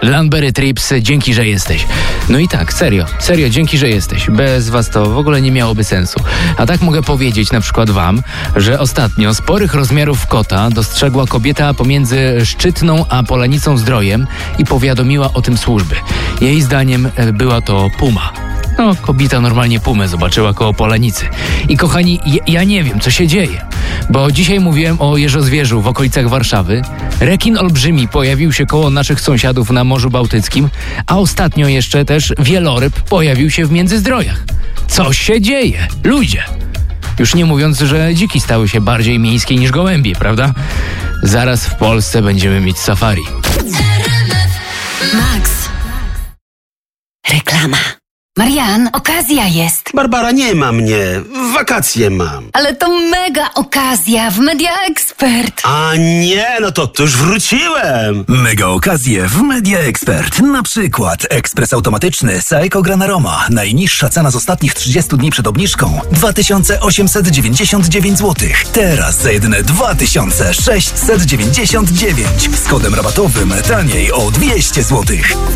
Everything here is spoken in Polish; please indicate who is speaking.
Speaker 1: Lanberry Trips, dzięki, że jesteś. No i tak, serio, dzięki, że jesteś. Bez was to w ogóle nie miałoby sensu. A tak mogę powiedzieć na przykład wam, że ostatnio sporych rozmiarów kota dostrzegła kobieta pomiędzy Szczytną a Polanicą Zdrojem i powiadomiła o tym służby. Jej zdaniem była to puma. No, kobieta normalnie pumę zobaczyła koło Polanicy. I kochani, ja nie wiem, co się dzieje. Bo dzisiaj mówiłem o jeżozwierzu w okolicach Warszawy. Rekin olbrzymi pojawił się koło naszych sąsiadów na Morzu Bałtyckim, a ostatnio jeszcze też wieloryb pojawił się w Międzyzdrojach. Co się dzieje? Ludzie! Już nie mówiąc, że dziki stały się bardziej miejskie niż gołębie, prawda? Zaraz w Polsce będziemy mieć safari.
Speaker 2: Max. Reklama. Marian, okazja jest.
Speaker 3: Barbara, nie ma mnie. Wakacje mam.
Speaker 2: Ale to mega okazja w Media Expert.
Speaker 3: A nie, no to już wróciłem.
Speaker 4: Mega okazje w Media Expert. Na przykład ekspres automatyczny Saeco Gran Aroma. Najniższa cena z ostatnich 30 dni przed obniżką 2899 zł. Teraz za jedyne 2699. Z kodem rabatowym taniej o 200 zł.